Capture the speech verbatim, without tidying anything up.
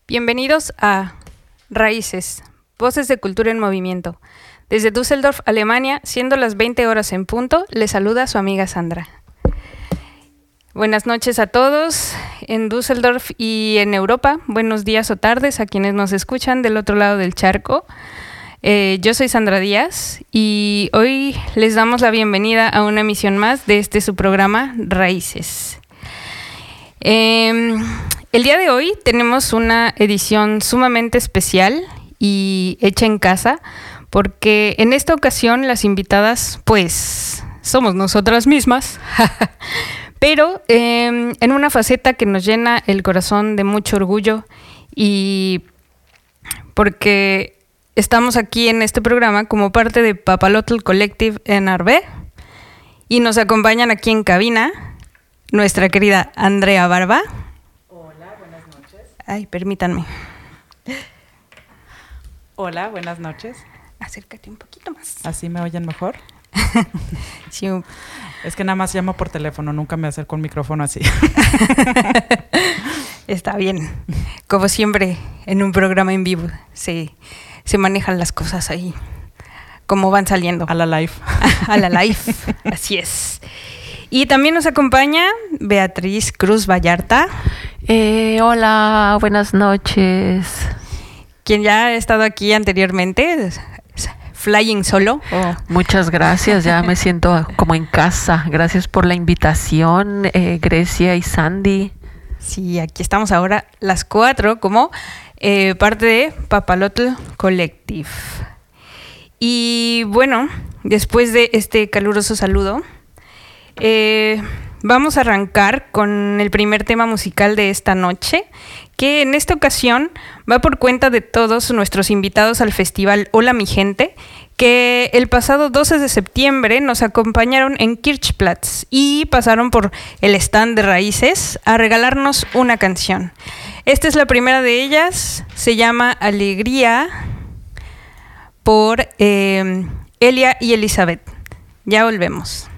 Bienvenidos a Raíces, Voces de Cultura en Movimiento. Desde Düsseldorf, Alemania, siendo las veinte horas en punto, les saluda su amiga Sandra. Buenas noches a todos en Düsseldorf y en Europa. Buenos días o tardes a quienes nos escuchan del otro lado del charco. Eh, yo soy Sandra Díaz y hoy les damos la bienvenida a una emisión más de este su programa Raíces. Eh, el día de hoy tenemos una edición sumamente especial y hecha en casa, porque en esta ocasión las invitadas, pues, somos nosotras mismas, pero eh, en una faceta que nos llena el corazón de mucho orgullo, y porque estamos aquí en este programa como parte de Papalotl Collective en Arbe, y nos acompañan aquí en cabina nuestra querida Andrea Barba. Hola, buenas noches. Ay, permítanme. Hola, buenas noches. Acércate un poquito más. ¿Así me oyen mejor? Sí. Es que nada más llamo por teléfono, nunca me acerco un micrófono así. Está bien. Como siempre, en un programa en vivo se, se manejan las cosas ahí, como van saliendo. A la live. A, a la live, así es. Y también nos acompaña Beatriz Cruz Vallarta. Eh, hola, buenas noches. Quien ya ha estado aquí anteriormente, flying solo. Oh. Muchas gracias, ya me siento como en casa. Gracias por la invitación, eh, Grecia y Sandy. Sí, aquí estamos ahora las cuatro como eh, parte de Papalotl Collective. Y bueno, después de este caluroso saludo, eh, vamos a arrancar con el primer tema musical de esta noche, que en esta ocasión va por cuenta de todos nuestros invitados al festival Hola Mi Gente, que el pasado doce de septiembre nos acompañaron en Kirchplatz y pasaron por el stand de Raíces a regalarnos una canción. Esta es la primera de ellas, se llama Alegría, por eh, Elia y Elizabeth. Ya volvemos.